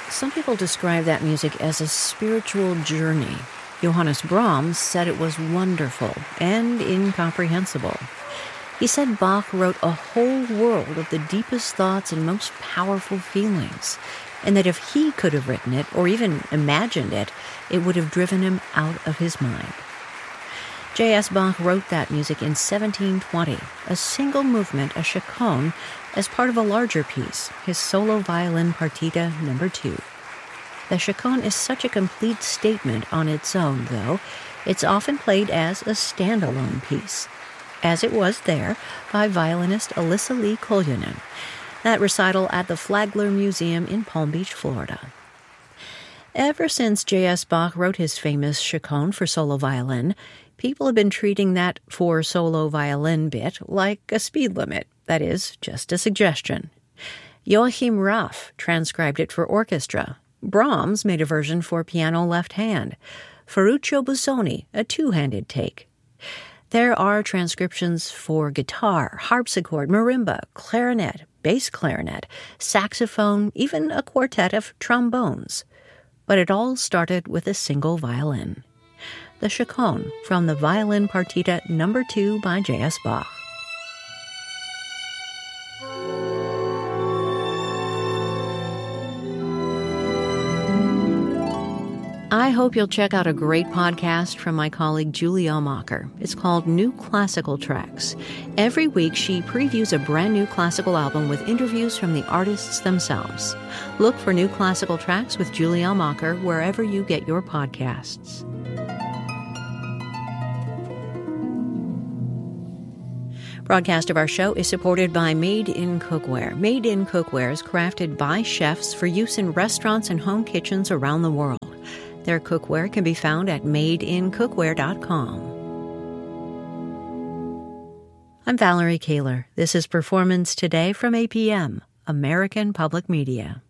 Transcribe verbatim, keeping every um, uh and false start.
Some people describe that music as a spiritual journey. Johannes Brahms said it was wonderful and incomprehensible. He said Bach wrote a whole world of the deepest thoughts and most powerful feelings, and that if he could have written it, or even imagined it, it would have driven him out of his mind. J S. Bach wrote that music in seventeen twenty, a single movement, a chaconne, as part of a larger piece, his solo violin partita number two. The chaconne is such a complete statement on its own, though. It's often played as a standalone piece, as it was there by violinist Alyssa Lee Koljonen. That recital at the Flagler Museum in Palm Beach, Florida. Ever since J S. Bach wrote his famous chaconne for solo violin, people have been treating that for solo violin bit like a speed limit, that is, just a suggestion. Joachim Raff transcribed it for orchestra. Brahms made a version for piano left hand. Ferruccio Busoni, a two-handed take. There are transcriptions for guitar, harpsichord, marimba, clarinet, bass clarinet, saxophone, even a quartet of trombones. But it all started with a single violin. The chaconne from the Violin Partita number two by J S. Bach. I hope you'll check out a great podcast from my colleague Julie Almacher. It's called New Classical Tracks. Every week, she previews a brand new classical album with interviews from the artists themselves. Look for New Classical Tracks with Julie Almacher wherever you get your podcasts. Broadcast of our show is supported by Made in Cookware. Made in Cookware is crafted by chefs for use in restaurants and home kitchens around the world. Their cookware can be found at made in cookware dot com. I'm Valerie Kaler. This is Performance Today from A P M, American Public Media.